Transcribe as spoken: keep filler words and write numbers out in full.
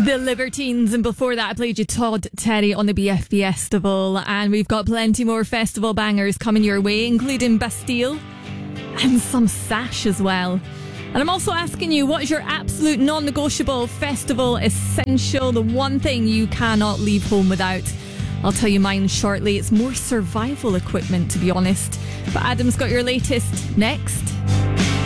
The Libertines, and before that I played you Todd Terry on the B F Festival, and we've got plenty more festival bangers coming your way, including Bastille and some Sash as well. And I'm also asking you, what is your absolute non-negotiable festival essential, the one thing you cannot leave home without? I'll tell you mine shortly. It's more survival equipment, to be honest. But Adam's got your latest next.